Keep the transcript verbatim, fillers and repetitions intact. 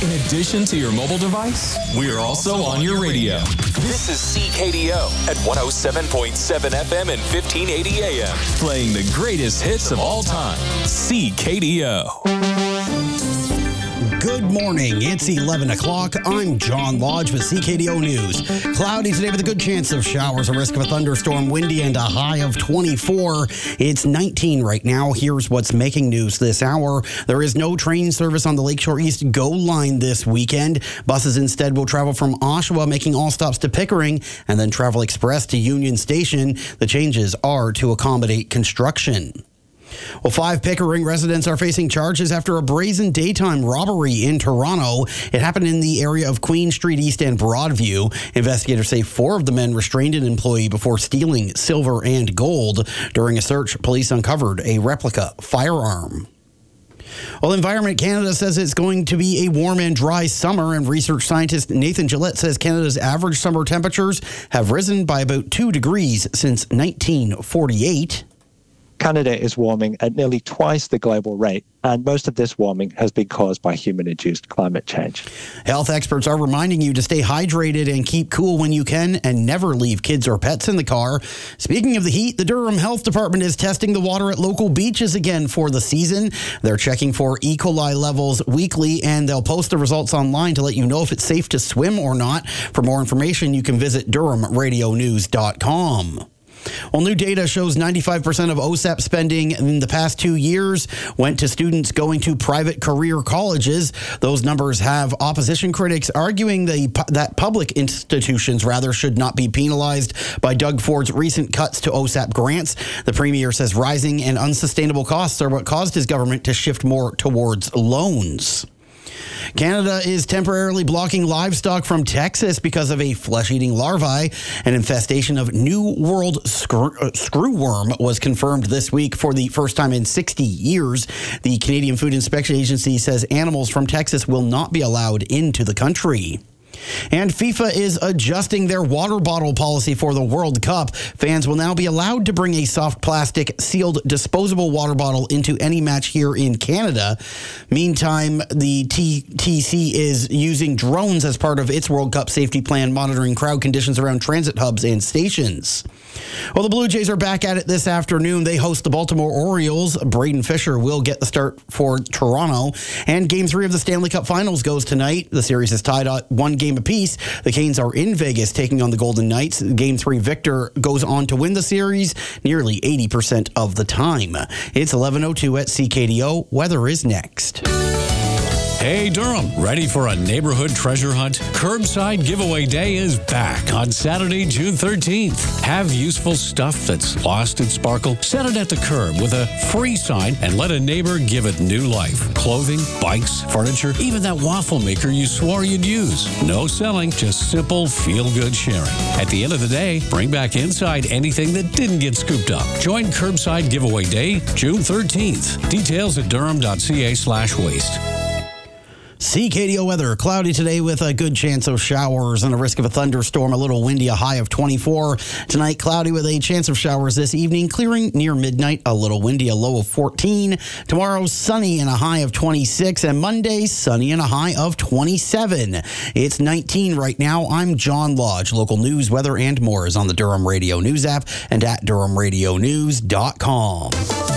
In addition to your mobile device, we're also on your radio. This is C K D O at one oh seven point seven F M and fifteen eighty A M. Playing the greatest hits of all time. C K D O. Good morning. It's eleven o'clock. I'm John Lodge with C K D O News. Cloudy today with a good chance of showers, a risk of a thunderstorm, windy, and a high of twenty-four. It's nineteen right now. Here's what's making news this hour. There is no train service on the Lakeshore East GO line this weekend. Buses instead will travel from Oshawa, making all stops to Pickering, and then travel express to Union Station. The changes are to accommodate construction. Well, five Pickering residents are facing charges after a brazen daytime robbery in Toronto. It happened in the area of Queen Street East and Broadview. Investigators say four of the men restrained an employee before stealing silver and gold. During a search, police uncovered a replica firearm. Well, Environment Canada says it's going to be a warm and dry summer, and research scientist Nathan Gillette says Canada's average summer temperatures have risen by about two degrees since nineteen forty-eight. Canada is warming at nearly twice the global rate, and most of this warming has been caused by human-induced climate change. Health experts are reminding you to stay hydrated and keep cool when you can, and never leave kids or pets in the car. Speaking of the heat, the Durham Health Department is testing the water at local beaches again for the season. They're checking for E. coli levels weekly, and they'll post the results online to let you know if it's safe to swim or not. For more information, you can visit durham radio news dot com. Well, new data shows ninety-five percent of O S A P spending in the past two years went to students going to private career colleges. Those numbers have opposition critics arguing the, that public institutions rather should not be penalized by Doug Ford's recent cuts to O S A P grants. The premier says rising and unsustainable costs are what caused his government to shift more towards loans. Canada is temporarily blocking livestock from Texas because of a flesh-eating larvae. An infestation of New World screw, uh, screwworm was confirmed this week for the first time in sixty years. The Canadian Food Inspection Agency says animals from Texas will not be allowed into the country. And FIFA is adjusting their water bottle policy for the World Cup. Fans will now be allowed to bring a soft plastic sealed disposable water bottle into any match here in Canada. Meantime, the T T C is using drones as part of its World Cup safety plan, monitoring crowd conditions around transit hubs and stations. Well, the Blue Jays are back at it this afternoon. They host the Baltimore Orioles. Braden Fisher will get the start for Toronto. And Game three of the Stanley Cup Finals goes tonight. The series is tied at one game apiece. The Canes are in Vegas taking on the Golden Knights. Game three victor goes on to win the series nearly eighty percent of the time. It's eleven oh two at C K D O. Weather is next. Hey Durham, ready for a neighborhood treasure hunt? Curbside Giveaway Day is back on Saturday, June thirteenth. Have useful stuff that's lost its sparkle? Set it at the curb with a free sign and let a neighbor give it new life. Clothing, bikes, furniture, even that waffle maker you swore you'd use. No selling, just simple feel-good sharing. At the end of the day, bring back inside anything that didn't get scooped up. Join Curbside Giveaway Day, June thirteenth. Details at durham.ca slash waste. C K D O weather, cloudy today with a good chance of showers and a risk of a thunderstorm, a little windy, a high of twenty-four. Tonight, cloudy with a chance of showers this evening, clearing near midnight, a little windy, a low of fourteen. Tomorrow, sunny and a high of twenty-six, and Monday, sunny and a high of twenty-seven. It's nineteen right now. I'm John Lodge. Local news, weather, and more is on the Durham Radio News app and at durham radio news dot com.